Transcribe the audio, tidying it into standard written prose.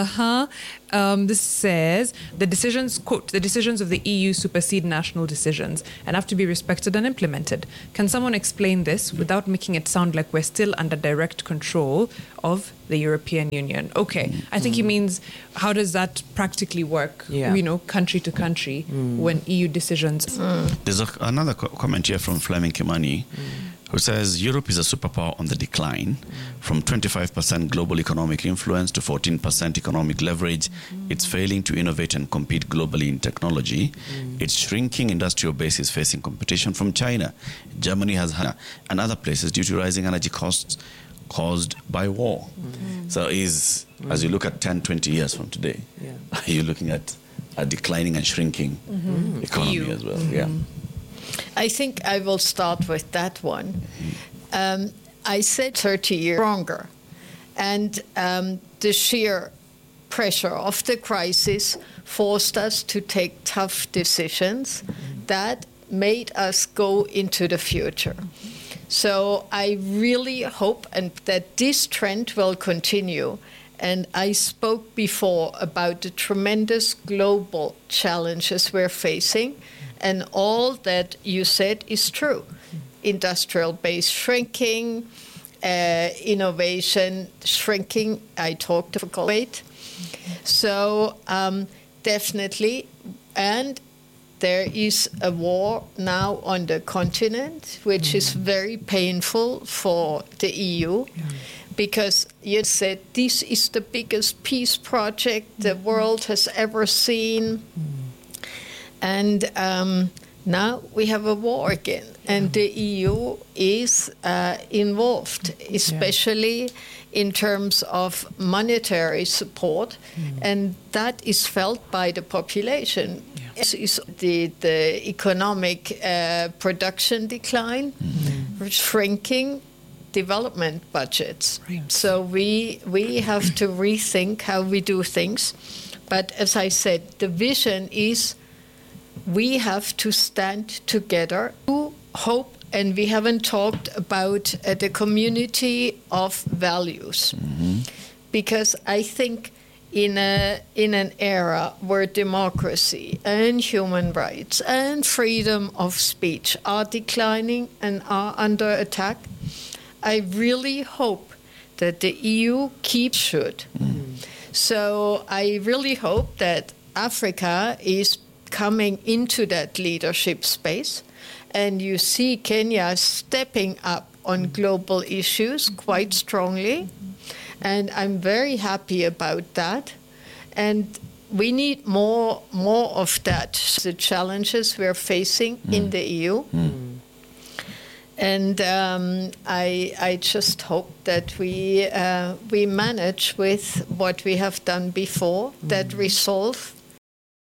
This says the decisions, quote, the decisions of the EU supersede national decisions and have to be respected and implemented. Can someone explain this without making it sound like we're still under direct control of the European Union? Okay, I think he means, how does that practically work, country to country, when EU decisions... There's another comment here from Fleming Kimani, who says Europe is a superpower on the decline, from 25% global economic influence to 14% economic leverage. It's failing to innovate and compete globally in technology. Its shrinking industrial base is facing competition from China, Germany has and other places due to rising energy costs caused by war. So as you look at 10, 20 years from today, you're looking at a declining and shrinking economy as well. I think I will start with that one. I said 30 years stronger. And the sheer pressure of the crisis forced us to take tough decisions that made us go into the future. So I really hope that this trend will continue. And I spoke before about the tremendous global challenges we're facing. And all that you said is true. Industrial base shrinking, innovation shrinking. I talked about it. So definitely. And there is a war now on the continent, which is very painful for the EU. Because you said this is the biggest peace project the world has ever seen. And now we have a war again, and the EU is involved, especially in terms of monetary support, and that is felt by the population. This is the economic production decline, shrinking development budgets. So we have to rethink how we do things. But as I said, the vision is we have to stand together to hope, and we haven't talked about the community of values. Because I think in an era where democracy and human rights and freedom of speech are declining and are under attack, I really hope that the EU should. So I really hope that Africa is coming into that leadership space, and you see Kenya stepping up on global issues quite strongly, and I'm very happy about that. And we need more of that, the challenges we're facing in the EU. And I just hope that we manage with what we have done before, that resolve